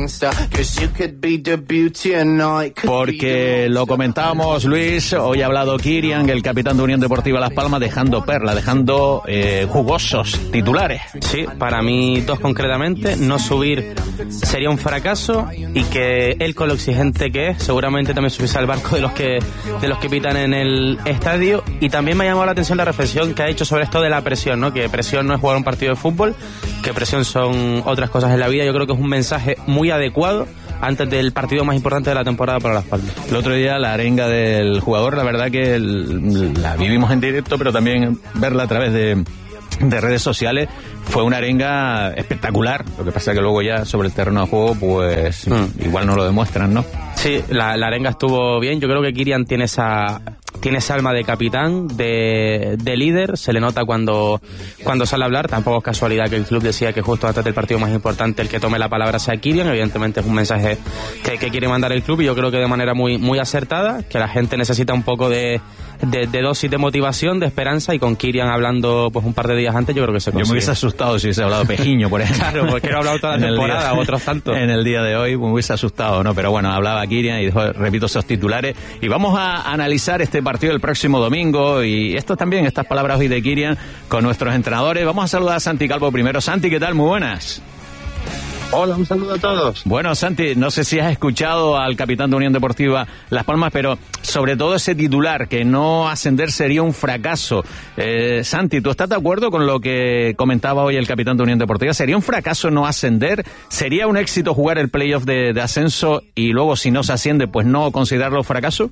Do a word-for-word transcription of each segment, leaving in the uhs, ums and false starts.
Porque lo comentábamos, Luis, hoy ha hablado Kirian, el capitán de Unión Deportiva Las Palmas, dejando perla, dejando eh, jugosos titulares. Sí, para mí dos concretamente, no subir sería un fracaso y que él, con lo exigente que es, seguramente también subiese al barco de los que de los que pitan en el estadio. Y también me ha llamado la atención la reflexión que ha hecho sobre esto de la presión, ¿no? Que presión no es jugar un partido de fútbol, que presión son otras cosas en la vida. Yo creo que es un mensaje muy adecuado antes del partido más importante de la temporada para Las Palmas. El otro día la arenga del jugador, la verdad que el, la vivimos en directo, pero también verla a través de, de redes sociales, fue una arenga espectacular. Lo que pasa es que luego ya sobre el terreno de juego, pues mm. igual no lo demuestran, ¿no? Sí, la, la arenga estuvo bien. Yo creo que Kirian tiene esa tiene esa alma de capitán, de, de líder. Se le nota cuando cuando sale a hablar. Tampoco es casualidad que el club decía que justo antes del partido más importante el que tome la palabra sea Kirian. Evidentemente es un mensaje que, que quiere mandar el club, y yo creo que de manera muy muy acertada, que la gente necesita un poco de, de, de dosis de motivación, de esperanza, y con Kirian hablando pues un par de días antes yo creo que se consigue. Yo me hubiese asustado si hubiese hablado Pejiño, por ejemplo. Claro, porque no he hablado toda la temporada, otros tantos. En el día de hoy me hubiese asustado, ¿no? Pero bueno, hablaba Kirian y dejó, repito, esos titulares. Y vamos a analizar este partido el próximo domingo, y esto también, estas palabras hoy de Kirian con nuestros entrenadores. Vamos a saludar a Santi Calvo primero. Santi, ¿qué tal? Muy buenas. Hola, un saludo a todos. Bueno, Santi, no sé si has escuchado al capitán de Unión Deportiva Las Palmas, pero sobre todo ese titular, que no ascender sería un fracaso. Eh, Santi, ¿tú estás de acuerdo con lo que comentaba hoy el capitán de Unión Deportiva? ¿Sería un fracaso no ascender? ¿Sería un éxito jugar el playoff de, de ascenso y luego, si no se asciende, pues no considerarlo fracaso?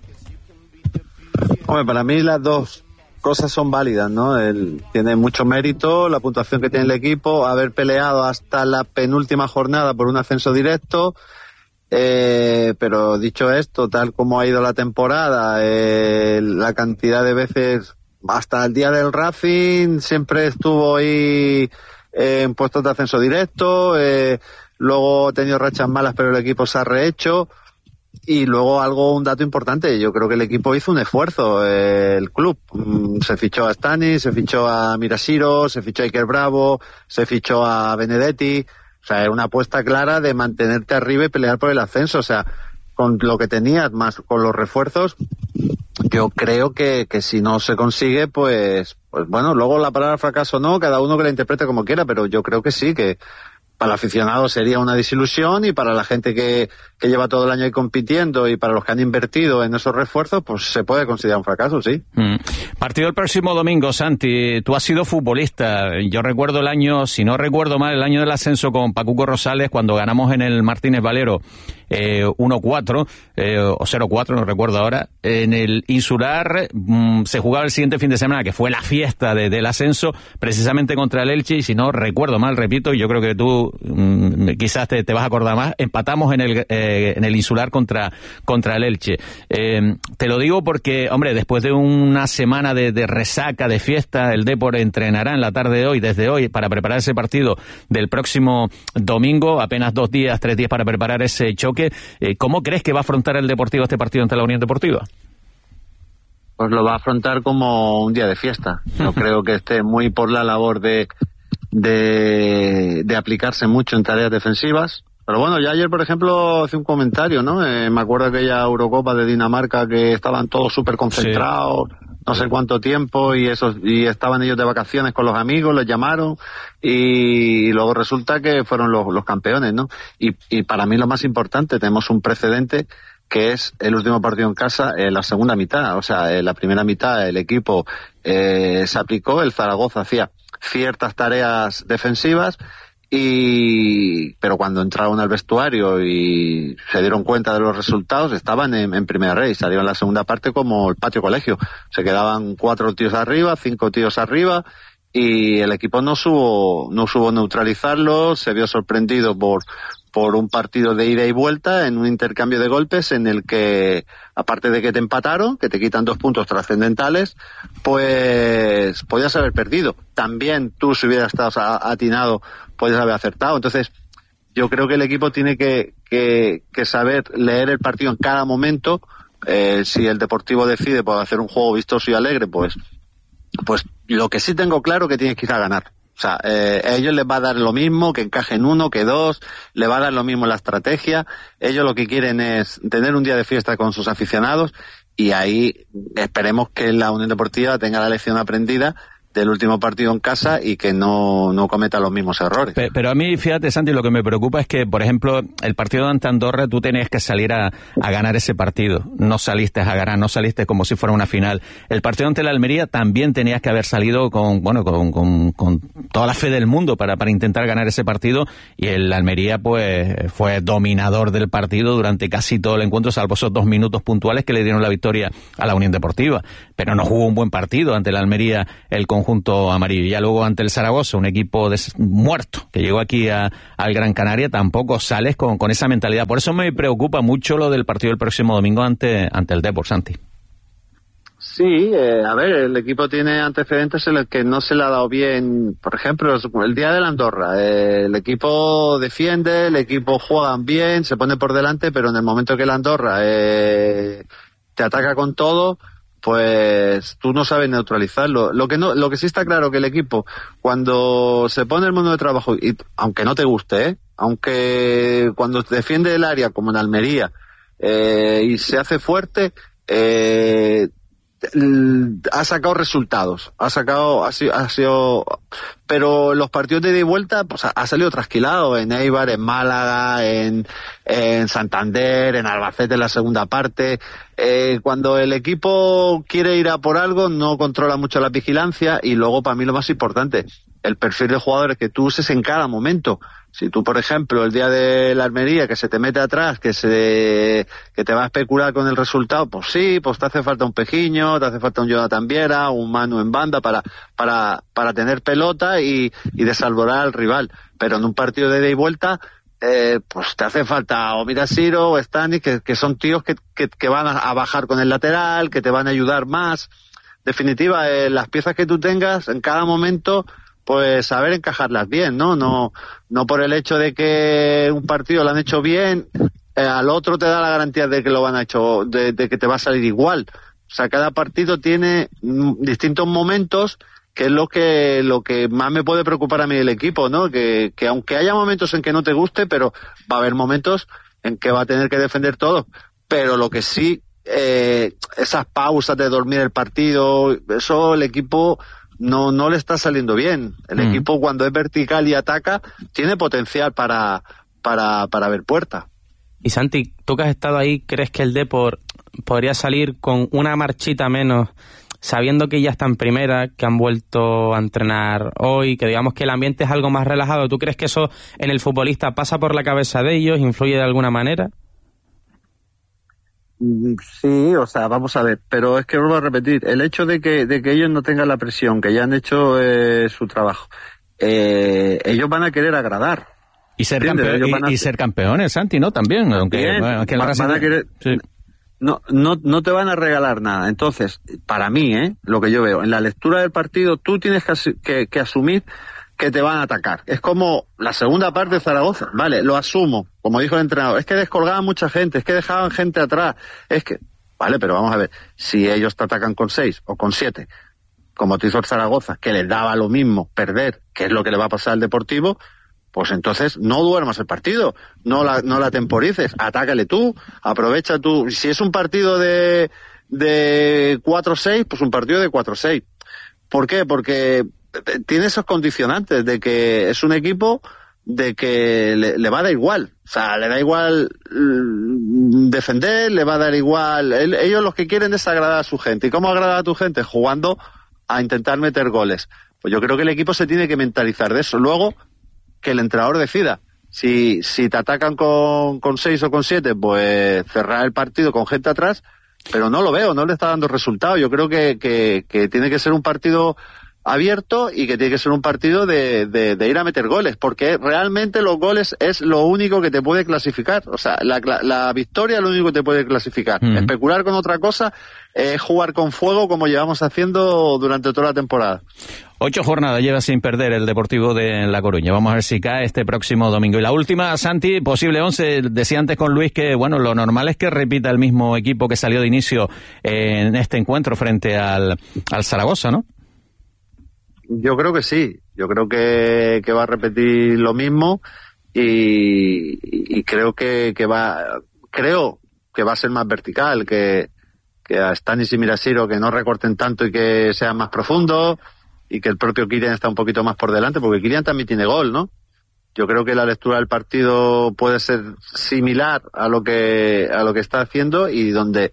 Hombre, para mí las dos cosas son válidas, ¿no? El, tiene mucho mérito la puntuación que tiene el equipo, haber peleado hasta la penúltima jornada por un ascenso directo, eh, pero dicho esto, tal como ha ido la temporada, eh, la cantidad de veces hasta el día del Racing siempre estuvo ahí eh, en puestos de ascenso directo, eh, luego ha tenido rachas malas, pero el equipo se ha rehecho. Y luego algo, un dato importante, yo creo que el equipo hizo un esfuerzo, eh, el club. Mm, se fichó a Stani, se fichó a Mirasiro, se fichó a Iker Bravo, se fichó a Benedetti. O sea, era una apuesta clara de mantenerte arriba y pelear por el ascenso. O sea, con lo que tenías, más con los refuerzos, yo creo que, que si no se consigue, pues, pues bueno, luego la palabra fracaso no, cada uno que la interprete como quiera, pero yo creo que sí, que para el aficionado sería una desilusión, y para la gente que, que lleva todo el año ahí compitiendo y para los que han invertido en esos refuerzos, pues se puede considerar un fracaso, sí. Mm. Partido el próximo domingo, Santi. Tú has sido futbolista. Yo recuerdo el año, si no recuerdo mal, el año del ascenso con Pacuco Rosales, cuando ganamos en el Martínez Valero eh, uno cuatro eh, o cero cuatro, no recuerdo ahora. En el Insular mmm, se jugaba el siguiente fin de semana, que fue la fiesta de, del ascenso, precisamente contra el Elche, y si no recuerdo mal, repito, yo creo que tú mmm, quizás te, te vas a acordar más, empatamos en el eh, en el Insular contra contra el Elche. Eh, te lo digo porque, hombre, después de una semana de, de resaca, de fiesta, el Depor entrenará en la tarde de hoy, desde hoy, para preparar ese partido del próximo domingo, apenas dos días, tres días para preparar ese choque. Eh, ¿Cómo crees que va a afrontar el Deportivo este partido ante la Unión Deportiva? Pues lo va a afrontar como un día de fiesta. No creo que esté muy por la labor de, de, de aplicarse mucho en tareas defensivas. Pero bueno, ya ayer, por ejemplo, hice un comentario, ¿no? Eh, me acuerdo de aquella Eurocopa de Dinamarca que estaban todos súper concentrados, sí, no sé cuánto tiempo, y esos, y estaban ellos de vacaciones con los amigos, les llamaron, y, y luego resulta que fueron los, los campeones, ¿no? Y, y para mí lo más importante, tenemos un precedente que es el último partido en casa, en la segunda mitad. O sea, en la primera mitad el equipo eh, se aplicó, el Zaragoza hacía ciertas tareas defensivas, y pero cuando entraron al vestuario y se dieron cuenta de los resultados, estaban en, en primera red, y salieron en la segunda parte como el patio colegio. Se quedaban cuatro tíos arriba, cinco tíos arriba, y el equipo no supo, no supo neutralizarlo. Se vio sorprendido por por un partido de ida y vuelta, en un intercambio de golpes en el que, aparte de que te empataron, que te quitan dos puntos trascendentales, pues podías haber perdido. También tú, si hubieras estado atinado, podías haber acertado. Entonces, yo creo que el equipo tiene que, que, que saber leer el partido en cada momento. Eh, si el Deportivo decide pues, hacer un juego vistoso y alegre, pues, pues lo que sí tengo claro que tienes que ir a ganar. O sea, eh, a ellos les va a dar lo mismo que encajen uno, que dos, les va a dar lo mismo la estrategia. Ellos lo que quieren es tener un día de fiesta con sus aficionados y ahí esperemos que la Unión Deportiva tenga la lección aprendida del último partido en casa y que no, no cometa los mismos errores. Pero, pero a mí, fíjate, Santi, lo que me preocupa es que, por ejemplo, el partido ante Andorra, tú tenías que salir a, a ganar ese partido. No saliste a ganar, no saliste como si fuera una final. El partido ante la Almería también tenías que haber salido con, bueno, con, con, con toda la fe del mundo para, para intentar ganar ese partido, y el Almería, pues, fue dominador del partido durante casi todo el encuentro, salvo esos dos minutos puntuales que le dieron la victoria a la Unión Deportiva. Pero no jugó un buen partido ante la Almería el conjunto amarillo. Ya luego ante el Zaragoza, un equipo des- muerto que llegó aquí a, al Gran Canaria, tampoco sales con, con esa mentalidad. Por eso me preocupa mucho lo del partido del próximo domingo ante, ante el Depor, Santi. Sí, eh, a ver, el equipo tiene antecedentes en los que no se le ha dado bien. Por ejemplo, el día de la Andorra, eh, el equipo defiende, el equipo juega bien, se pone por delante, pero en el momento que la Andorra eh, te ataca con todo, pues tú no sabes neutralizarlo. Lo que no, lo que sí está claro que el equipo, cuando se pone el mundo de trabajo, y aunque no te guste, ¿eh? aunque cuando defiende el área como en Almería eh, y se hace fuerte, eh, ha sacado resultados, ha sacado, ha sido, ha sido, pero los partidos de ida y vuelta, pues ha, ha salido trasquilado en Eibar, en Málaga, en, en Santander, en Albacete en la segunda parte. Eh, cuando el equipo quiere ir a por algo, no controla mucho la vigilancia, y luego, para mí, lo más importante, el perfil de jugadores que tú uses en cada momento. Si tú, por ejemplo, el día de la Almería, que se te mete atrás, que se que te va a especular con el resultado, pues sí, pues te hace falta un Pejiño, te hace falta un Jonathan Viera, un Manu en banda para para para tener pelota y, y desalvorar al rival. Pero en un partido de ida y vuelta, eh, pues te hace falta o Mirasiro o Stanis, que, que son tíos que, que, que van a, a bajar con el lateral, que te van a ayudar más. En definitiva, eh, las piezas que tú tengas en cada momento, pues saber encajarlas bien, ¿no? No no por el hecho de que un partido lo han hecho bien, eh, al otro te da la garantía de que lo van a hecho, de, de que te va a salir igual. O sea, cada partido tiene mm, distintos momentos, que es lo que lo que más me puede preocupar a mí del equipo, ¿no? Que, que aunque haya momentos en que no te guste, pero va a haber momentos en que va a tener que defender todo. Pero lo que sí, eh, esas pausas de dormir el partido, eso el equipo no no le está saliendo bien. El mm. equipo, cuando es vertical y ataca, tiene potencial para para para ver puerta. Y Santi, tú que has estado ahí, ¿crees que el Depor podría salir con una marchita menos, sabiendo que ya está en primera, que han vuelto a entrenar hoy, que digamos que el ambiente es algo más relajado? ¿Tú crees que eso en el futbolista pasa por la cabeza de ellos, influye de alguna manera? Sí, o sea, vamos a ver, pero es que vuelvo a repetir, el hecho de que de que ellos no tengan la presión, que ya han hecho eh, su trabajo, eh, ellos van a querer agradar. Y ser, campeón, y, a... y ser campeones, Santi, ¿no? También, aunque, Bien, bueno, que van, van a querer... Sí. No, no, no te van a regalar nada. Entonces, para mí, ¿eh? Lo que yo veo, en la lectura del partido, tú tienes que, que, que asumir que te van a atacar. Es como la segunda parte de Zaragoza. Vale, lo asumo. Como dijo el entrenador, es que descolgaban mucha gente, es que dejaban gente atrás. Es que, vale, pero vamos a ver, si ellos te atacan con seis o con siete, como te hizo el Zaragoza, que les daba lo mismo perder, que es lo que le va a pasar al Deportivo, pues entonces no duermas el partido, no la, no la temporices, atácale tú, aprovecha tú. Si es un partido de, de cuatro seis, pues un partido de cuatro seis. ¿Por qué? Porque tiene esos condicionantes de que es un equipo de que le, le va a dar igual, o sea, le da igual defender, le va a dar igual. El, ellos lo que quieren es agradar a su gente. ¿Y cómo agradar a tu gente? Jugando a intentar meter goles. Pues yo creo que el equipo se tiene que mentalizar de eso. Luego, que el entrenador decida. Si, si te atacan con, con seis o con siete, pues cerrar el partido con gente atrás, pero no lo veo, no le está dando resultado. Yo creo que, que, que tiene que ser un partido abierto y que tiene que ser un partido de, de, de ir a meter goles, porque realmente los goles es lo único que te puede clasificar. O sea, la, la, la victoria es lo único que te puede clasificar. Mm. Especular con otra cosa es eh, jugar con fuego, como llevamos haciendo durante toda la temporada. Ocho jornadas lleva sin perder el Deportivo de La Coruña. Vamos a ver si cae este próximo domingo. Y la última, Santi, posible once. Decía antes con Luis que, bueno, lo normal es que repita el mismo equipo que salió de inicio en este encuentro frente al, al Zaragoza, ¿no? Yo creo que sí. Yo creo que, que va a repetir lo mismo y, y creo que, que va, creo que va a ser más vertical, que, que a Stanis y Mirasiro que no recorten tanto y que sean más profundos, y que el propio Kylian está un poquito más por delante, porque Kylian también tiene gol, ¿no? Yo creo que la lectura del partido puede ser similar a lo que a lo que está haciendo, y donde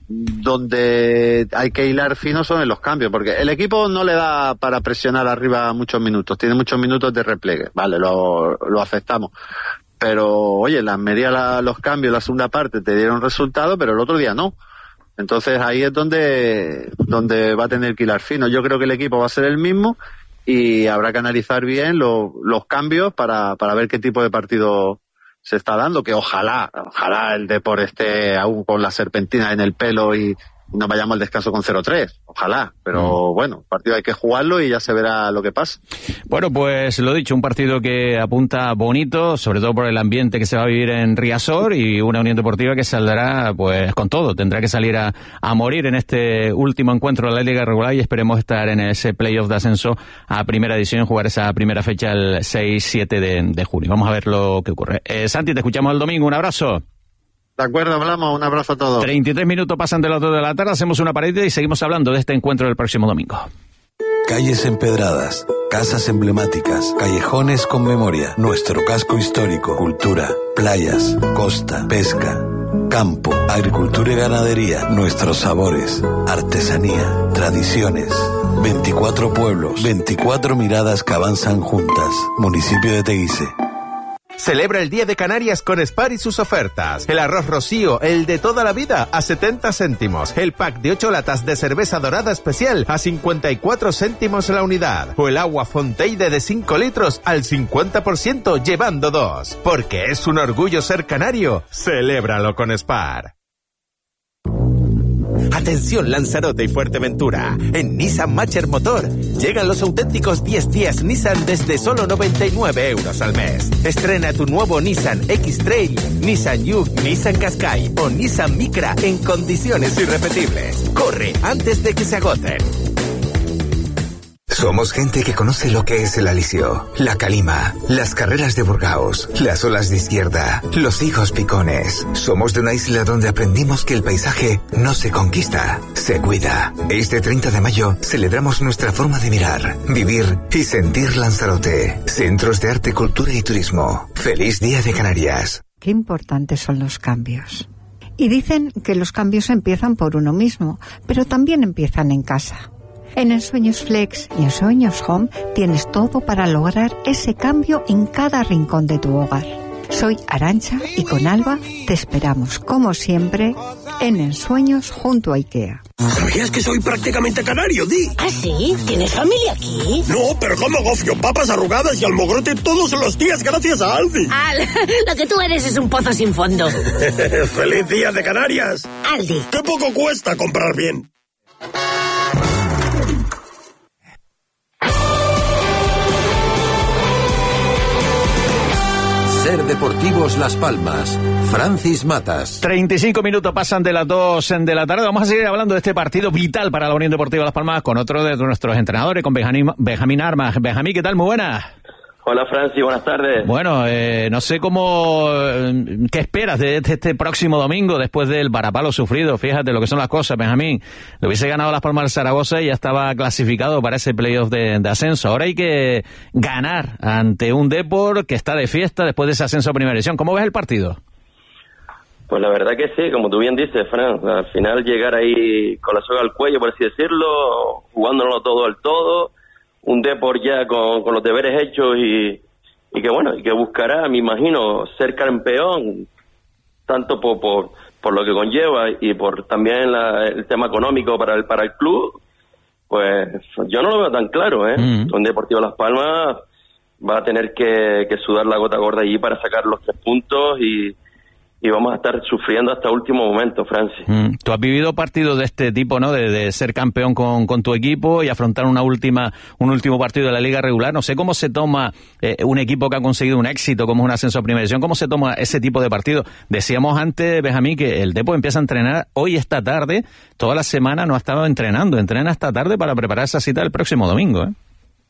donde hay que hilar fino son en los cambios, porque el equipo no le da para presionar arriba muchos minutos, tiene muchos minutos de repliegue, vale, lo, lo aceptamos, pero oye, las medias, la, los cambios, la segunda parte te dieron resultado, pero el otro día no. Entonces ahí es donde donde va a tener que hilar fino. Yo creo que el equipo va a ser el mismo y habrá que analizar bien lo, los cambios para, para ver qué tipo de partido se está dando, que ojalá, ojalá el Depor esté aún con la serpentina en el pelo y no vayamos al descanso con cero tres, ojalá, pero mm. bueno, el partido hay que jugarlo y ya se verá lo que pasa. Bueno, pues lo dicho, un partido que apunta bonito, sobre todo por el ambiente que se va a vivir en Riazor, y una Unión Deportiva que saldrá pues con todo, tendrá que salir a, a morir en este último encuentro de la Liga Regular, y esperemos estar en ese playoff de ascenso a primera división, jugar esa primera fecha el seis siete de, de junio. Vamos a ver lo que ocurre. Eh, Santi, te escuchamos el domingo, un abrazo. De acuerdo, hablamos, un abrazo a todos. treinta y tres minutos pasan de las dos de la tarde, hacemos una pared y seguimos hablando de este encuentro del próximo domingo. Calles empedradas, casas emblemáticas, callejones con memoria, nuestro casco histórico, cultura, playas, costa, pesca, campo, agricultura y ganadería, nuestros sabores, artesanía, tradiciones. veinticuatro pueblos, veinticuatro miradas que avanzan juntas. Municipio de Teguise. Celebra el Día de Canarias con Spar y sus ofertas. El arroz Rocío, el de toda la vida, a setenta céntimos. El pack de ocho latas de cerveza dorada especial a cincuenta y cuatro céntimos la unidad. O el agua Fonteide de cinco litros al cincuenta por ciento llevando dos. Porque es un orgullo ser canario. Celébralo con Spar. Atención Lanzarote y Fuerteventura, en Nissan Matcher Motor llegan los auténticos diez días Nissan desde solo noventa y nueve euros al mes. Estrena tu nuevo Nissan X-Trail, Nissan Juke, Nissan Qashqai o Nissan Micra en condiciones irrepetibles. Corre antes de que se agoten. Somos gente que conoce lo que es el alisio, la calima, las carreras de Burgaos, las olas de izquierda, los higos picones. Somos de una isla donde aprendimos que el paisaje no se conquista, se cuida. Este treinta de mayo celebramos nuestra forma de mirar, vivir y sentir Lanzarote. Centros de Arte, Cultura y Turismo. ¡Feliz Día de Canarias! Qué importantes son los cambios. Y dicen que los cambios empiezan por uno mismo, pero también empiezan en casa. En Ensueños Flex y Ensueños Home tienes todo para lograr ese cambio en cada rincón de tu hogar. Soy Arantxa y con Alba te esperamos, como siempre, en Ensueños junto a IKEA. ¿Sabías que soy prácticamente canario, Di? ¿Ah, sí? ¿Tienes familia aquí? No, pero como gofio, papas arrugadas y almogrote todos los días gracias a Aldi. Al, lo que tú eres es un pozo sin fondo. ¡Feliz Día de Canarias! Aldi. ¡Qué poco cuesta comprar bien! Ser Deportivos Las Palmas. Francis Matas. treinta y cinco minutos pasan de las dos de la tarde. Vamos a seguir hablando de este partido vital para la Unión Deportiva Las Palmas con otro de nuestros entrenadores, con Benjamín, Benjamín Armas. Benjamín, ¿qué tal? Muy buenas. Hola, Francis, buenas tardes. Bueno, eh, no sé cómo... ¿Qué esperas de este, este próximo domingo después del varapalo sufrido? Fíjate lo que son las cosas, Benjamín. Lo hubiese ganado Las Palmas del Zaragoza y ya estaba clasificado para ese playoff de, de ascenso. Ahora hay que ganar ante un Depor que está de fiesta después de ese ascenso a Primera División. ¿Cómo ves el partido? Pues la verdad que sí, como tú bien dices, Fran. Al final llegar ahí con la soga al cuello, por así decirlo, jugándolo todo al todo... Un Depor ya con, con los deberes hechos y, y que bueno, y que buscará, me imagino, ser campeón, tanto por, por, por lo que conlleva y por también la, el tema económico para el, para el club. Pues yo no lo veo tan claro, ¿eh? Mm. Un Deportivo Las Palmas va a tener que, que sudar la gota gorda allí para sacar los tres puntos y... y vamos a estar sufriendo hasta último momento, Francis. Mm, tú has vivido partidos de este tipo, ¿no? De, de ser campeón con, con tu equipo y afrontar una última, un último partido de la Liga Regular. No sé cómo se toma eh, un equipo que ha conseguido un éxito como es un ascenso a Primera División, cómo se toma ese tipo de partido. Decíamos antes, Benjamín, que el Depor empieza a entrenar hoy esta tarde, toda la semana no ha estado entrenando, entrena esta tarde para preparar esa cita el próximo domingo, ¿eh?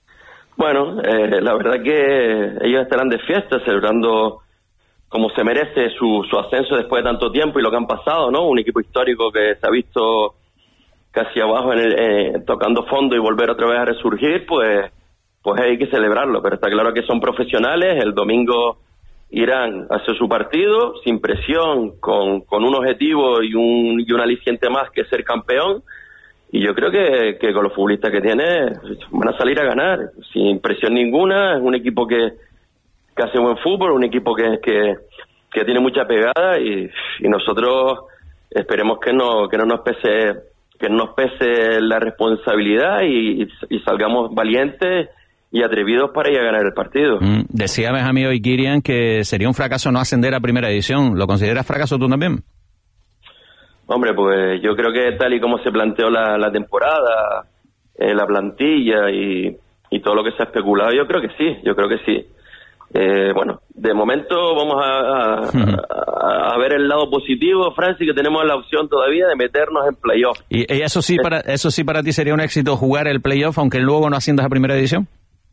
Bueno, eh, la verdad que ellos estarán de fiesta, celebrando como se merece su, su ascenso después de tanto tiempo y lo que han pasado, ¿no? Un equipo histórico que se ha visto casi abajo en el, eh, tocando fondo y volver otra vez a resurgir, pues, pues hay que celebrarlo. Pero está claro que son profesionales, el domingo irán a hacer su partido sin presión, con, con un objetivo y un, y un aliciente más que ser campeón. Y yo creo que, que con los futbolistas que tiene van a salir a ganar sin presión ninguna. Es un equipo que que hace buen fútbol, un equipo que que, que tiene mucha pegada y, y nosotros esperemos que no que no nos pese que no nos pese la responsabilidad y, y, y salgamos valientes y atrevidos para ir a ganar el partido. Mm, decía Benjamín hoy, Kirian, que sería un fracaso no ascender a primera división. ¿Lo consideras fracaso tú también? Hombre, pues yo creo que tal y como se planteó la, la temporada, eh, la plantilla y, y todo lo que se ha especulado, yo creo que sí, yo creo que sí. Eh, bueno, de momento vamos a, a, a, a ver el lado positivo, Francis, que tenemos la opción todavía de meternos en playoff. ¿Y, y eso sí para eso sí para ti sería un éxito jugar el playoff, aunque luego no asciendas a primera división?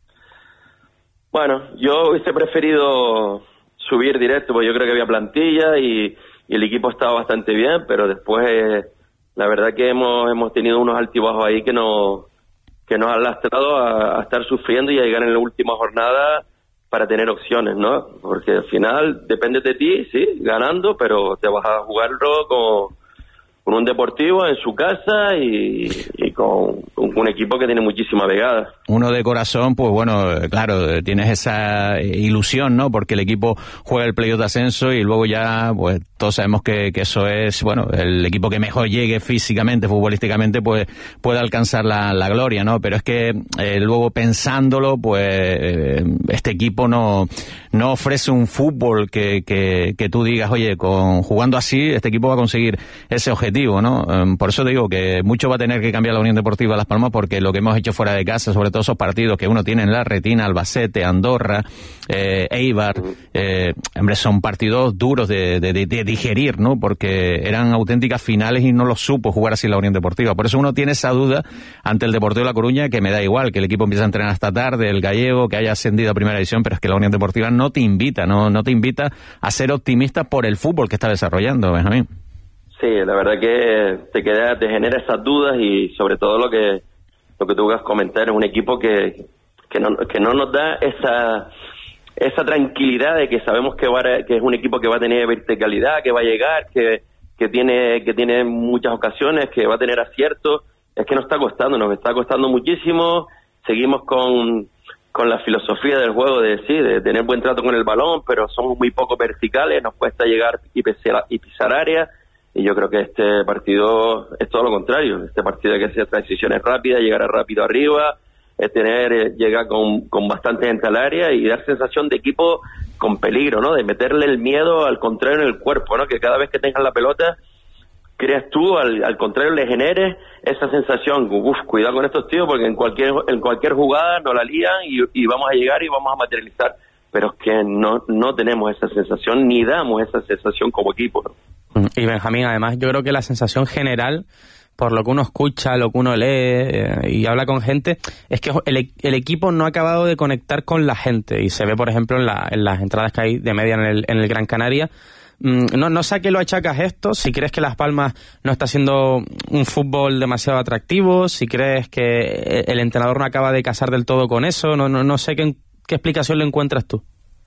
Bueno, yo hubiese preferido subir directo, porque yo creo que había plantilla y, y el equipo estaba bastante bien, pero después eh, la verdad que hemos hemos tenido unos altibajos ahí que, no, que nos han lastrado a, a estar sufriendo y a llegar en la última jornada para tener opciones, ¿no? Porque al final depende de ti, sí, ganando, pero te vas a jugarlo con, con un Deportivo en su casa y, y con, con un equipo que tiene muchísima pegada. Uno de corazón, pues bueno, claro, tienes esa ilusión, ¿no? Porque el equipo juega el playoff de ascenso y luego ya, pues todos sabemos que, que eso es, bueno, el equipo que mejor llegue físicamente, futbolísticamente, pues puede alcanzar la, la gloria, ¿no? Pero es que eh, luego pensándolo, pues eh, este equipo no no ofrece un fútbol que, que, que tú digas, oye, con jugando así, este equipo va a conseguir ese objetivo, ¿no? Um, por eso te digo que mucho va a tener que cambiar la Unión Deportiva Las Palmas, porque lo que hemos hecho fuera de casa, sobre todo esos partidos que uno tiene en la retina, Albacete, Andorra, eh, Eibar, eh, hombre, son partidos duros de, de, de digerir, ¿no? Porque eran auténticas finales y no los supo jugar así la Unión Deportiva. Por eso uno tiene esa duda ante el Deportivo de La Coruña, que me da igual, que el equipo empiece a entrenar hasta tarde, el gallego, que haya ascendido a primera división, pero es que la Unión Deportiva no te invita, no, no te invita a ser optimista por el fútbol que está desarrollando, Benjamín. Sí, la verdad que te queda, te genera esas dudas y sobre todo lo que lo que tú vas a comentar es un equipo que que no que no nos da esa esa tranquilidad de que sabemos que va a, que es un equipo que va a tener verticalidad, que va a llegar, que que tiene que tiene muchas ocasiones, que va a tener aciertos. Es que nos está costando, nos está costando muchísimo. Seguimos con con la filosofía del juego de sí, de tener buen trato con el balón, pero somos muy poco verticales, nos cuesta llegar y pisar, y pisar área. Y yo creo que este partido es todo lo contrario. Este partido hay que hacer transiciones rápidas, llegar rápido arriba, es tener, eh, llegar con, con bastante gente al área y dar sensación de equipo con peligro, ¿no? De meterle el miedo al contrario en el cuerpo, ¿no? Que cada vez que tengas la pelota, creas tú, al, al contrario le generes esa sensación, uff, cuidado con estos tíos porque en cualquier en cualquier jugada nos la lían y, y vamos a llegar y vamos a materializar. Pero es que no, no tenemos esa sensación ni damos esa sensación como equipo, ¿no? Y Benjamín, además, yo creo que la sensación general, por lo que uno escucha, lo que uno lee eh, y habla con gente, es que el, el equipo no ha acabado de conectar con la gente. Y se ve, por ejemplo, en, la, en las entradas que hay de media en el, en el Gran Canaria. Mm, no, no sé a qué lo achacas esto, si crees que Las Palmas no está haciendo un fútbol demasiado atractivo, si crees que el entrenador no acaba de casar del todo con eso, no, no, no sé qué, qué explicación le encuentras tú.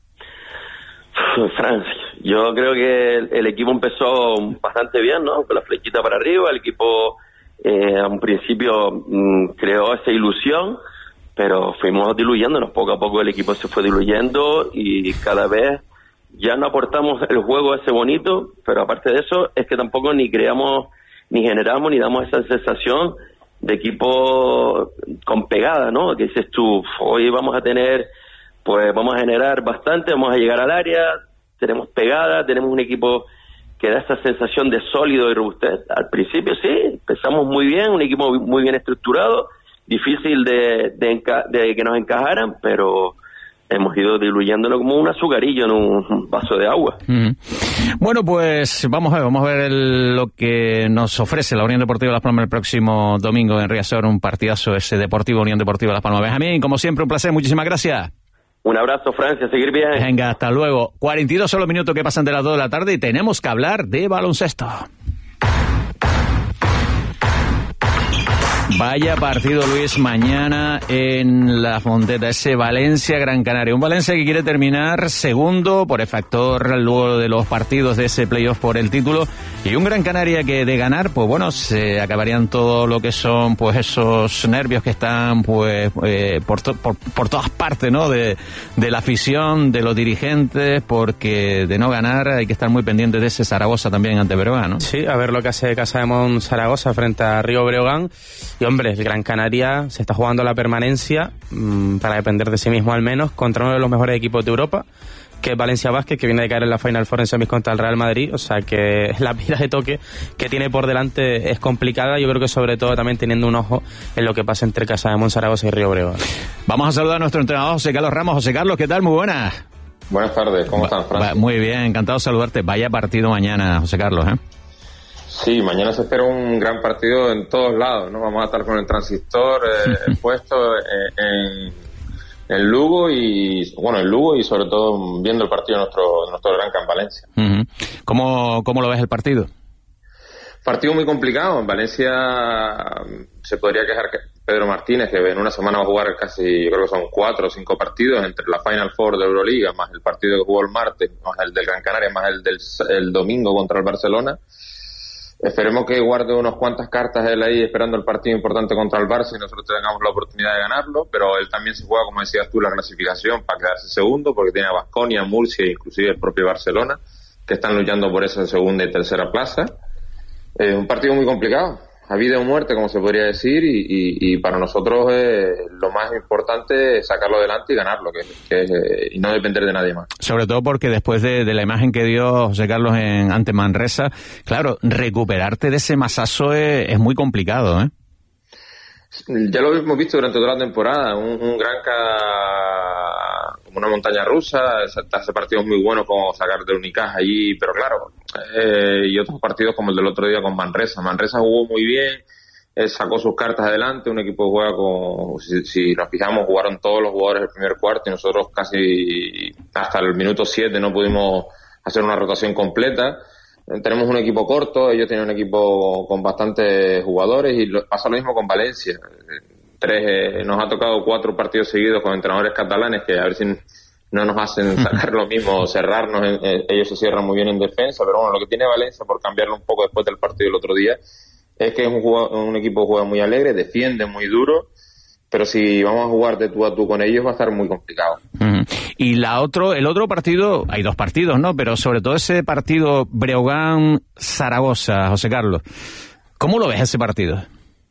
Francia. Yo creo que el, el equipo empezó bastante bien, ¿no? Con la flechita para arriba, el equipo eh, a un principio mmm, creó esa ilusión, pero fuimos diluyéndonos, poco a poco el equipo se fue diluyendo y cada vez ya no aportamos el juego ese bonito, pero aparte de eso es que tampoco ni creamos, ni generamos, ni damos esa sensación de equipo con pegada, ¿no? Que dices tú, hoy vamos a tener, pues vamos a generar bastante, vamos a llegar al área, tenemos pegada, tenemos un equipo que da esa sensación de sólido y robustez. Al principio sí, empezamos muy bien, un equipo muy bien estructurado, difícil de, de, enca- de que nos encajaran, pero hemos ido diluyéndolo como un azucarillo en un vaso de agua. Mm. Bueno, pues vamos a ver, vamos a ver el, lo que nos ofrece la Unión Deportiva Las Palmas el próximo domingo en Riazor, un partidazo ese Deportivo Unión Deportiva Las Palmas. Benjamín, como siempre, un placer, muchísimas gracias. Un abrazo, Francia, seguir bien. Venga, hasta luego. cuarenta y dos solo minutos que pasan de las dos de la tarde y tenemos que hablar de baloncesto. Vaya partido, Luis, mañana en la Fonteta, ese Valencia-Gran Canaria. Un Valencia que quiere terminar segundo por el factor luego de los partidos de ese playoff por el título. Y un Gran Canaria que de ganar, pues bueno, se acabarían todo lo que son pues esos nervios que están pues eh, por, to- por, por todas partes, ¿no? De, de la afición, de los dirigentes, porque de no ganar hay que estar muy pendiente de ese Zaragoza también ante Breogán, ¿no? Sí, a ver lo que hace Casa de Mon Zaragoza frente a Río Breogán. Y hombre, el Gran Canaria se está jugando la permanencia mmm, para depender de sí mismo al menos contra uno de los mejores equipos de Europa, que es Valencia Basket, que viene de caer en la Final Four en semis contra el Real Madrid. O sea que la vida de toque que tiene por delante es complicada. Yo creo que sobre todo también teniendo un ojo en lo que pasa entre Casa de Mon Zaragoza y Río Breogán. Vamos a saludar a nuestro entrenador José Carlos Ramos. José Carlos, ¿qué tal? Muy buenas. Buenas tardes, ¿cómo están, Fran? Muy bien, encantado de saludarte. Vaya partido mañana, José Carlos, ¿eh? Sí, mañana se espera un gran partido en todos lados, ¿no? Vamos a estar con el transistor eh, puesto en, en Lugo y, bueno, en Lugo y sobre todo viendo el partido de nuestro, de nuestro Gran Can Valencia. Uh-huh. ¿Cómo, ¿Cómo lo ves el partido? Partido muy complicado. En Valencia se podría quejar que Pedro Martínez, que en una semana va a jugar casi, yo creo que son cuatro o cinco partidos entre la Final Four de Euroliga, más el partido que jugó el martes, más el del Gran Canaria, más el del el domingo contra el Barcelona. Esperemos que guarde unas cuantas cartas él ahí esperando el partido importante contra el Barça y nosotros tengamos la oportunidad de ganarlo, pero él también se juega, como decías tú, la clasificación para quedarse segundo, porque tiene a Baskonia, Murcia e inclusive el propio Barcelona, que están luchando por esa segunda y tercera plaza. Es eh, un partido muy complicado, a vida o muerte, como se podría decir, y, y, y para nosotros eh, lo más importante es sacarlo adelante y ganarlo, que, que, eh, y no depender de nadie más. Sobre todo porque después de, de la imagen que dio José Carlos en ante Manresa, claro, recuperarte de ese masazo es, es muy complicado, ¿eh? Ya lo hemos visto durante toda la temporada, un, un Granca como una montaña rusa, hace partidos muy buenos como sacar de Unicaja allí, pero claro, eh, y otros partidos como el del otro día con Manresa. Manresa jugó muy bien, eh, sacó sus cartas adelante, un equipo que juega con, si, si nos fijamos, jugaron todos los jugadores del primer cuarto y nosotros casi hasta el minuto siete no pudimos hacer una rotación completa. Tenemos un equipo corto, ellos tienen un equipo con bastantes jugadores y lo, pasa lo mismo con Valencia. Tres, eh, nos ha tocado cuatro partidos seguidos con entrenadores catalanes que a ver si no nos hacen sacar lo mismo, cerrarnos. En, eh, ellos se cierran muy bien en defensa, pero bueno, lo que tiene Valencia, por cambiarlo un poco después del partido del otro día, es que es un, jugador, un equipo que juega muy alegre, defiende muy duro, pero si vamos a jugar de tú a tú con ellos va a estar muy complicado. Uh-huh. Y la otro, el otro partido, hay dos partidos, ¿no? Pero sobre todo ese partido Breogán-Zaragoza, José Carlos. ¿Cómo lo ves ese partido?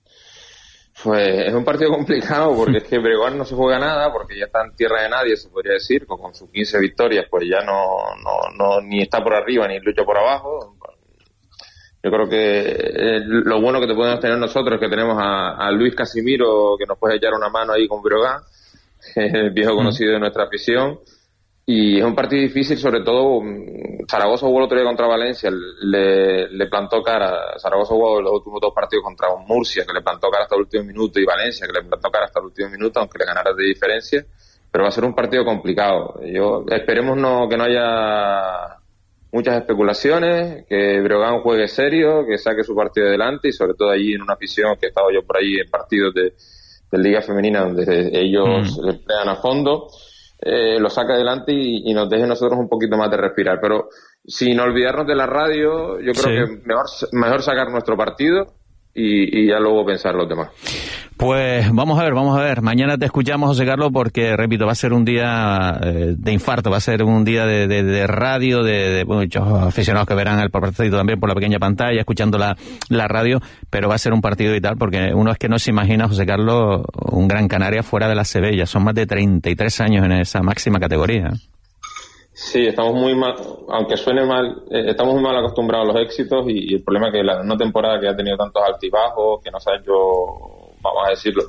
Pues es un partido complicado porque es que Breogán no se juega nada, porque ya está en tierra de nadie, se podría decir, con, con sus quince victorias, pues ya no, no, no ni está por arriba ni lucha por abajo. Yo creo que eh, lo bueno que te podemos tener nosotros es que tenemos a, a Luis Casimiro, que nos puede echar una mano ahí con Breogán, el viejo conocido de nuestra afición, y es un partido difícil, sobre todo Zaragoza jugó el otro día contra Valencia, le, le plantó cara. Zaragoza jugó los últimos dos partidos contra Murcia, que le plantó cara hasta el último minuto, y Valencia, que le plantó cara hasta el último minuto, aunque le ganara de diferencia, pero va a ser un partido complicado. Yo esperemos no que no haya muchas especulaciones, que Breogán juegue serio, que saque su partido adelante, y sobre todo allí en una afición que he estado yo por ahí en partidos de, de Liga Femenina donde ellos mm. emplean a fondo, eh, lo saque adelante y, y nos deje nosotros un poquito más de respirar. Pero sin olvidarnos de la radio, yo creo sí. que mejor, mejor sacar nuestro partido y, y ya luego pensar los demás. Pues vamos a ver, vamos a ver. Mañana te escuchamos, José Carlos, porque, repito, va a ser un día eh, de infarto, va a ser un día de, de, de radio, de, de muchos aficionados que verán el partido también por la pequeña pantalla, escuchando la, la radio, pero va a ser un partido y tal, porque uno es que no se imagina, José Carlos, un Gran Canaria fuera de la C B. Ya son más de treinta y tres años en esa máxima categoría. Sí, estamos muy mal, aunque suene mal, eh, estamos muy mal acostumbrados a los éxitos y, y el problema es que la no temporada que ha tenido tantos altibajos, que nos ha hecho, vamos a decirlo,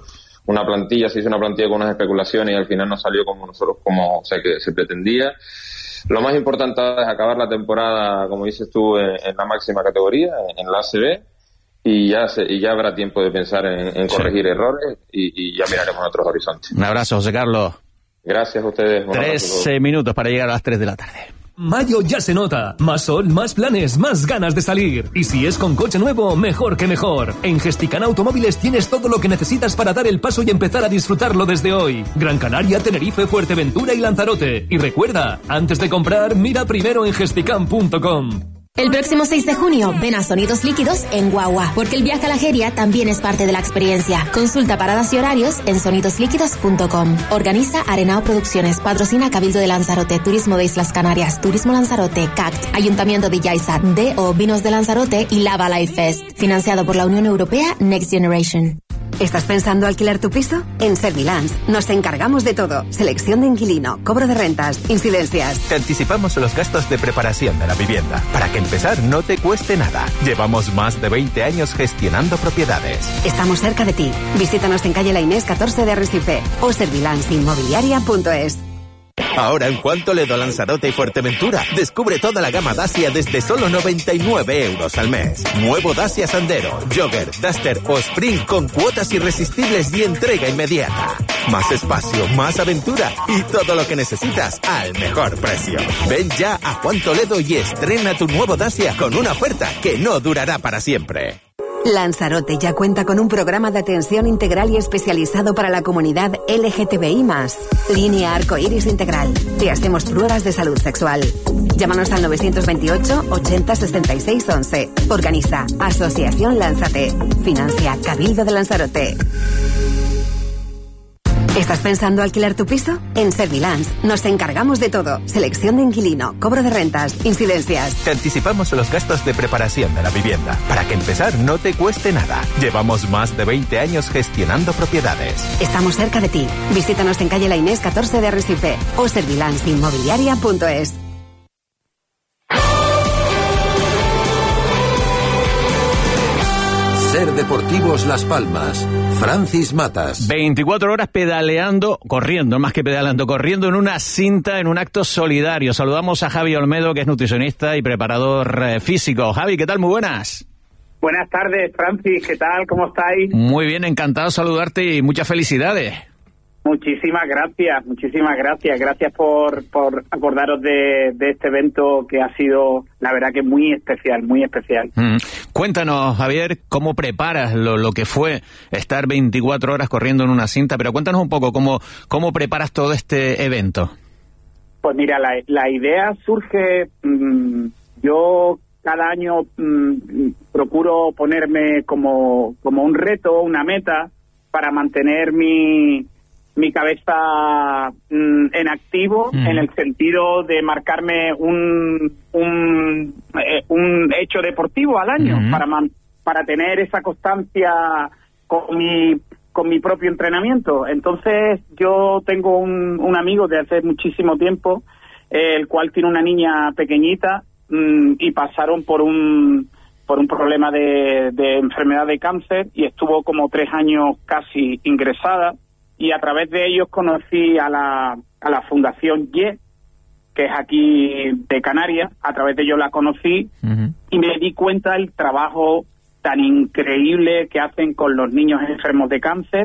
una plantilla, se hizo una plantilla con unas especulaciones y al final no salió como nosotros, como o sea, que se pretendía. Lo más importante es acabar la temporada, como dices tú, en, en la máxima categoría, en la A C B, y ya se, y ya habrá tiempo de pensar en, en corregir sí. errores y, y ya miraremos otros horizontes. Un abrazo, José Carlos. Gracias a ustedes. Trece minutos para llegar a las tres de la tarde. Mayo ya se nota. Más sol, más planes, más ganas de salir. Y si es con coche nuevo, mejor que mejor. En Gesticán Automóviles tienes todo lo que necesitas para dar el paso y empezar a disfrutarlo desde hoy. Gran Canaria, Tenerife, Fuerteventura y Lanzarote. Y recuerda, antes de comprar, mira primero en gesticán punto com. El próximo seis de junio, ven a Sonidos Líquidos en Guagua, porque el viaje a la Jeria también es parte de la experiencia. Consulta paradas y horarios en sonidos líquidos punto com. Organiza Arenao Producciones, patrocina Cabildo de Lanzarote, Turismo de Islas Canarias, Turismo Lanzarote, C A C T, Ayuntamiento de Yaiza, D O Vinos de Lanzarote y Lava Life Fest. Financiado por la Unión Europea Next Generation. ¿Estás pensando alquilar tu piso? En Servilans nos encargamos de todo. Selección de inquilino, cobro de rentas, incidencias. Te anticipamos los gastos de preparación de la vivienda. Para que empezar no te cueste nada. Llevamos más de veinte años gestionando propiedades. Estamos cerca de ti. Visítanos en calle La Inés catorce de Arrecife o servilans inmobiliaria punto es. Ahora en Juan Toledo, Lanzarote y Fuerteventura, descubre toda la gama Dacia desde solo noventa y nueve euros al mes. Nuevo Dacia Sandero, Jogger, Duster o Spring con cuotas irresistibles y entrega inmediata. Más espacio, más aventura y todo lo que necesitas al mejor precio. Ven ya a Juan Toledo y estrena tu nuevo Dacia con una oferta que no durará para siempre. Lanzarote ya cuenta con un programa de atención integral y especializado para la comunidad L G T B I más. Línea Arcoiris Integral. Te hacemos pruebas de salud sexual. Llámanos al novecientos veintiocho ochenta sesenta y seis once. Organiza Asociación Lánzate. Financia Cabildo de Lanzarote. ¿Estás pensando alquilar tu piso? En Servilans nos encargamos de todo. Selección de inquilino, cobro de rentas, incidencias. Te anticipamos los gastos de preparación de la vivienda. Para que empezar no te cueste nada. Llevamos más de veinte años gestionando propiedades. Estamos cerca de ti. Visítanos en calle La Inés catorce de Arrecife o servilans inmobiliaria punto es. Ser Deportivos Las Palmas. Francis Matas. veinticuatro horas pedaleando, corriendo, más que pedaleando, corriendo en una cinta, en un acto solidario. Saludamos a Javi Olmedo, que es nutricionista y preparador eh, físico. Javi, ¿qué tal? Muy buenas. Buenas tardes, Francis. ¿Qué tal? ¿Cómo estáis? Muy bien, encantado de saludarte y muchas felicidades. Muchísimas gracias, muchísimas gracias. Gracias por, por acordaros de, de este evento que ha sido, la verdad, que muy especial, muy especial. Mm. Cuéntanos, Javier, cómo preparas lo, lo que fue estar veinticuatro horas corriendo en una cinta, pero cuéntanos un poco cómo, cómo preparas todo este evento. Pues mira, la, la idea surge, mmm, yo cada año mmm, procuro ponerme como, como un reto, una meta, para mantener mi... mi cabeza mm, en activo, mm. en el sentido de marcarme un un, eh, un hecho deportivo al año, mm. para man, para tener esa constancia con mi con mi propio entrenamiento. Entonces yo tengo un, un amigo de hace muchísimo tiempo, eh, el cual tiene una niña pequeñita mm, y pasaron por un por un problema de, de enfermedad de cáncer y estuvo como tres años casi ingresada. Y a través de ellos conocí a la, a la Fundación YE, que es aquí de Canarias. A través de ellos la conocí uh-huh. y me di cuenta del trabajo tan increíble que hacen con los niños enfermos de cáncer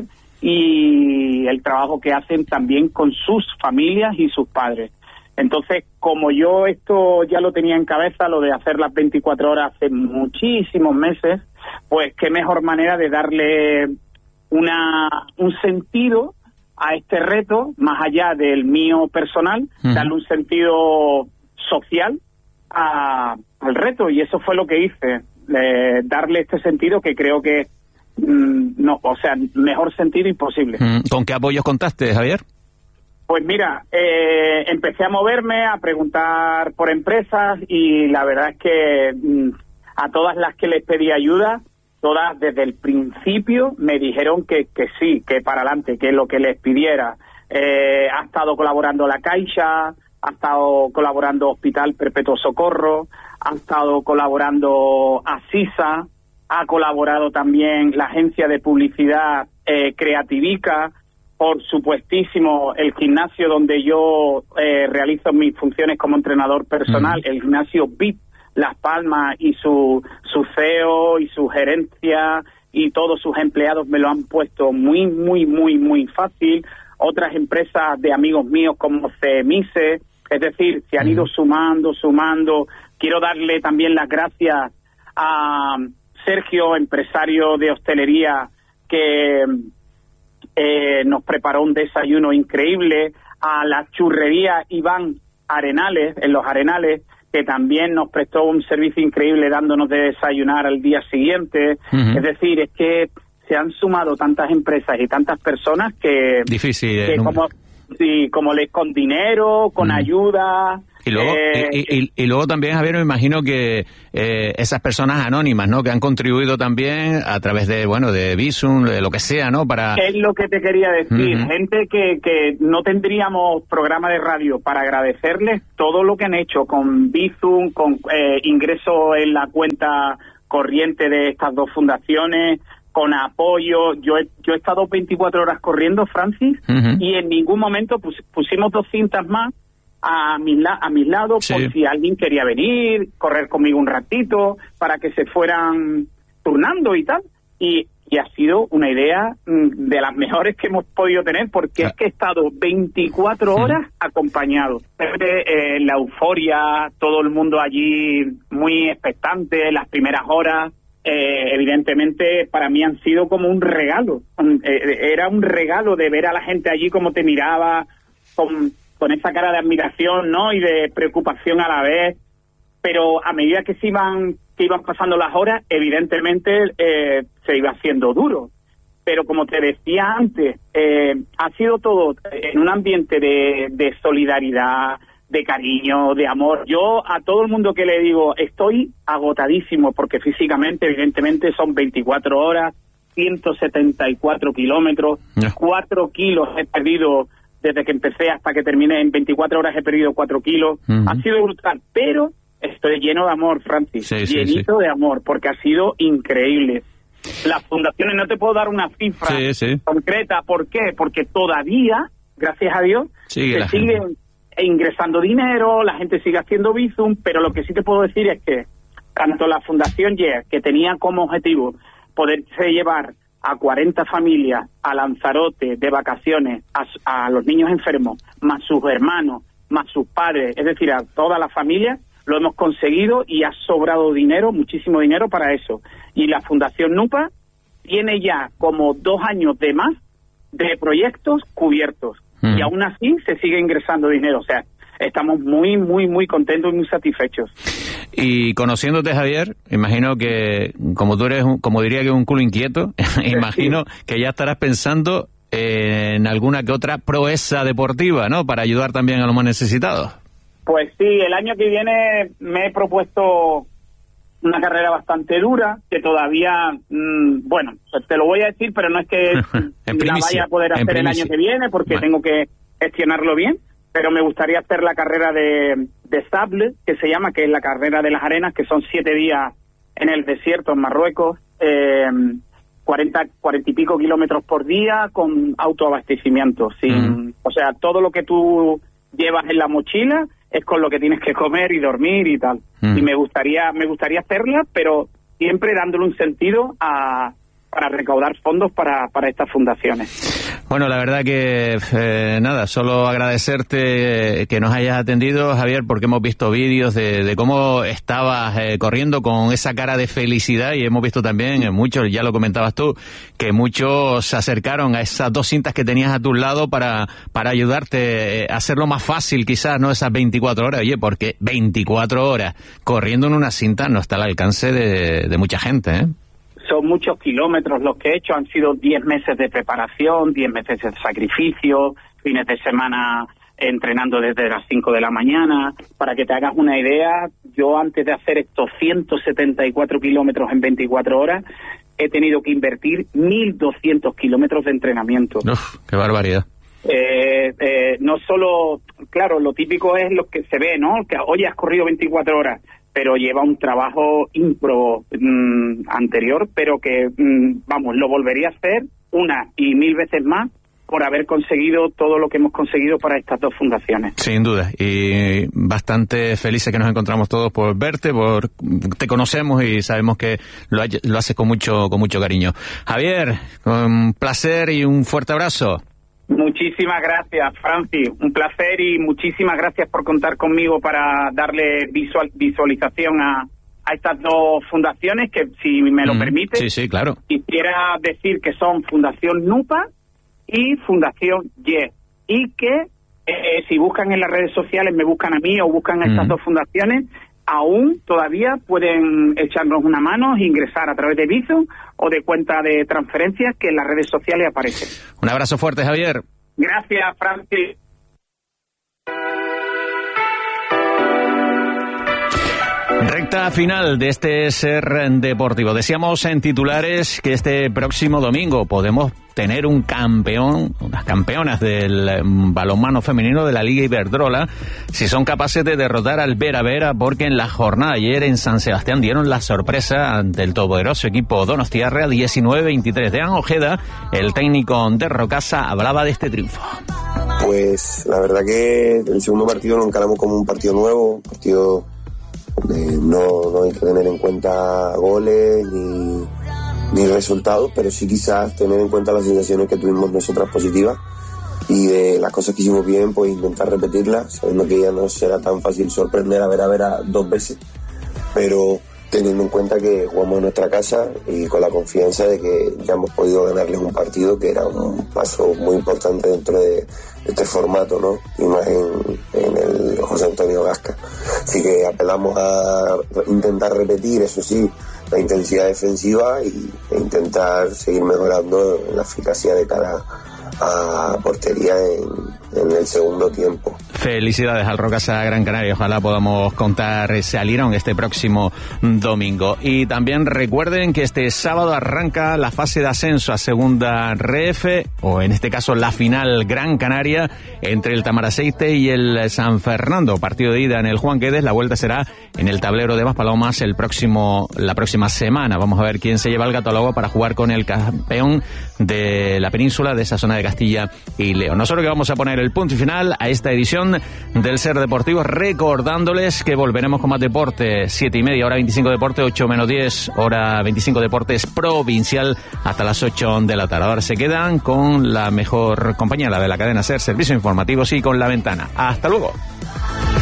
y el trabajo que hacen también con sus familias y sus padres. Entonces, como yo esto ya lo tenía en cabeza, lo de hacer las veinticuatro horas hace muchísimos meses, pues qué mejor manera de darle una un sentido a este reto, más allá del mío personal, uh-huh. darle un sentido social a, al reto, y eso fue lo que hice, eh, darle este sentido que creo que mm, no, o sea, mejor sentido imposible. ¿Con qué apoyos contaste, Javier? Pues mira, eh, empecé a moverme, a preguntar por empresas, y la verdad es que mm, a todas las que les pedí ayuda, todas desde el principio me dijeron que, que sí, que para adelante, que lo que les pidiera. Eh, ha estado colaborando la Caixa, ha estado colaborando Hospital Perpetuo Socorro, ha estado colaborando Asisa, ha colaborado también la agencia de publicidad eh, Creativica, por supuestísimo el gimnasio donde yo eh, realizo mis funciones como entrenador personal, uh-huh. el gimnasio V I P Las Palmas, y su, su C E O y su gerencia y todos sus empleados me lo han puesto muy, muy, muy, muy fácil. Otras empresas de amigos míos como CEMISE, es decir, se han ido sumando, sumando. Quiero darle también las gracias a Sergio, empresario de hostelería, que eh, nos preparó un desayuno increíble, a la churrería Iván Arenales, en Los Arenales, que también nos prestó un servicio increíble dándonos de desayunar al día siguiente. Uh-huh. Es decir, es que se han sumado tantas empresas y tantas personas que... Difícil. Que eh, como, sí, como les con dinero, con uh-huh. ayuda... Y luego, eh, y, y, y luego también, Javier, me imagino que eh, esas personas anónimas, ¿no?, que han contribuido también a través de, bueno, de Bizum, de lo que sea, ¿no?, para... Es lo que te quería decir. Uh-huh. Gente que, que no tendríamos programa de radio para agradecerles todo lo que han hecho con Bizum, con eh, ingreso en la cuenta corriente de estas dos fundaciones, con apoyo. Yo he, yo he estado veinticuatro horas corriendo, Francis, uh-huh. y en ningún momento pus, pusimos dos cintas más a mi, la, a mis lados, sí. por si alguien quería venir, correr conmigo un ratito, para que se fueran turnando y tal. Y, y ha sido una idea mm, de las mejores que hemos podido tener, porque ah. es que he estado veinticuatro horas sí. acompañado. Eh, la euforia, todo el mundo allí muy expectante, las primeras horas, eh, evidentemente para mí han sido como un regalo. Eh, era un regalo de ver a la gente allí como te miraba, con... con esa cara de admiración, ¿no?, y de preocupación a la vez. Pero a medida que se iban que iban pasando las horas, evidentemente eh, se iba haciendo duro. Pero como te decía antes, eh, ha sido todo en un ambiente de, de solidaridad, de cariño, de amor. Yo a todo el mundo que le digo, estoy agotadísimo, porque físicamente, evidentemente, son veinticuatro horas, ciento setenta y cuatro kilómetros, no. cuatro kilos he perdido. Desde que empecé hasta que terminé, en veinticuatro horas he perdido cuatro kilos. Uh-huh. Ha sido brutal, pero estoy lleno de amor, Francis. Sí, llenito sí, sí. de amor, porque ha sido increíble. Las fundaciones, no te puedo dar una cifra sí, sí. concreta. ¿Por qué? Porque todavía, gracias a Dios, sigue se sigue gente. ingresando dinero, la gente sigue haciendo Bizum, pero lo que sí te puedo decir es que tanto la Fundación Yes, que tenía como objetivo poderse llevar a cuarenta familias a Lanzarote de vacaciones, a, a los niños enfermos, más sus hermanos, más sus padres, es decir, a toda la familia, lo hemos conseguido y ha sobrado dinero, muchísimo dinero para eso. Y la Fundación NUPA tiene ya como dos años de más de proyectos cubiertos. Mm. Y aún así se sigue ingresando dinero. O sea, estamos muy, muy, muy contentos y muy satisfechos. Y conociéndote, Javier, imagino que, como tú eres, un, como diría que un culo inquieto, imagino sí. que ya estarás pensando en alguna que otra proeza deportiva, ¿no?, para ayudar también a los más necesitados. Pues sí, el año que viene me he propuesto una carrera bastante dura, que todavía, mmm, bueno, pues te lo voy a decir, pero no es que la vaya a poder hacer el año que viene, porque bueno. tengo que gestionarlo bien. Pero me gustaría hacer la carrera de, de Sable, que se llama, que es la carrera de las arenas, que son siete días en el desierto, en Marruecos, eh, cuarenta, cuarenta y pico kilómetros por día con autoabastecimiento. Sin, mm. O sea, todo lo que tú llevas en la mochila es con lo que tienes que comer y dormir y tal. Mm. Y me gustaría, me gustaría hacerla, pero siempre dándole un sentido a... para recaudar fondos para, para estas fundaciones. Bueno, la verdad que eh, nada, solo agradecerte que nos hayas atendido, Javier, porque hemos visto vídeos de, de cómo estabas eh, corriendo con esa cara de felicidad, y hemos visto también, eh, muchos, ya lo comentabas tú, que muchos se acercaron a esas dos cintas que tenías a tu lado para, para ayudarte eh, a hacerlo más fácil, quizás, ¿no?, esas veinticuatro horas. Oye, porque veinticuatro horas corriendo en una cinta no está al alcance de, de mucha gente, ¿eh? Son muchos kilómetros los que he hecho, han sido diez meses de preparación, diez meses de sacrificio, fines de semana entrenando desde las cinco de la mañana. Para que te hagas una idea, yo antes de hacer estos ciento setenta y cuatro kilómetros en veinticuatro horas, he tenido que invertir mil doscientos kilómetros de entrenamiento. Uf, ¡qué barbaridad! Eh, eh, no solo, claro, lo típico es lo que se ve, ¿no? Que oye, has corrido veinticuatro horas. Pero lleva un trabajo impro mmm, anterior, pero que, mmm, vamos, lo volvería a hacer una y mil veces más por haber conseguido todo lo que hemos conseguido para estas dos fundaciones. Sin duda, y bastante felices que nos encontramos todos por verte, por te conocemos y sabemos que lo, hay, lo haces con mucho con mucho cariño. Javier, un placer y un fuerte abrazo. Muchísimas gracias, Francis, un placer y muchísimas gracias por contar conmigo para darle visual, visualización a, a estas dos fundaciones que, si me lo mm, permite, sí, sí, claro. Quisiera decir que son Fundación NUPA y Fundación YES, y que eh, si buscan en las redes sociales, me buscan a mí o buscan a estas mm. dos fundaciones, aún todavía pueden echarnos una mano e ingresar a través de Bizum o de cuenta de transferencias que en las redes sociales aparecen. Un abrazo fuerte, Javier. Gracias, Francis. Recta final de este Ser Deportivo. Decíamos en titulares que este próximo domingo podemos tener un campeón, unas campeonas del balonmano femenino de la Liga Iberdrola, si son capaces de derrotar al Vera Vera, porque en la jornada de ayer en San Sebastián dieron la sorpresa ante el todopoderoso equipo donostiarra diecinueve veintitrés. Dean Ojeda, el técnico de Rocasa, hablaba de este triunfo. Pues la verdad que el segundo partido lo encaramos como un partido nuevo, un partido Eh, no, no hay que tener en cuenta goles ni, ni resultados, pero sí quizás tener en cuenta las sensaciones que tuvimos nosotras positivas y de las cosas que hicimos bien, pues intentar repetirlas, sabiendo que ya no será tan fácil sorprender a Vera Vera dos veces, pero teniendo en cuenta que jugamos en nuestra casa y con la confianza de que ya hemos podido ganarles un partido que era un paso muy importante dentro de este formato, ¿no? Y más en, en el José Antonio Gasca. Así que apelamos a intentar repetir, eso sí, la intensidad defensiva y, e intentar seguir mejorando la eficacia de cara a portería en, en el segundo tiempo. Felicidades al Rocasa Gran Canaria, ojalá podamos contar ese alirón este próximo domingo. Y también recuerden que este sábado arranca la fase de ascenso a Segunda R F, o en este caso la final Gran Canaria, entre el Tamaraceite y el San Fernando. Partido de ida en el Juan Guedes, la vuelta será en el tablero de Maspalomas el próximo, la próxima semana. Vamos a ver quién se lleva el gato al agua para jugar con el campeón de la península, de esa zona de Castilla y León. Nosotros que vamos a poner el punto y final a esta edición del Ser Deportivo, recordándoles que volveremos con más deporte, siete y media, hora veinticinco deporte, ocho menos diez, hora veinticinco deportes provincial, hasta las ocho de la tarde. Ahora se quedan con la mejor compañía, la de la cadena Ser, servicios informativos, y con La Ventana. Hasta luego.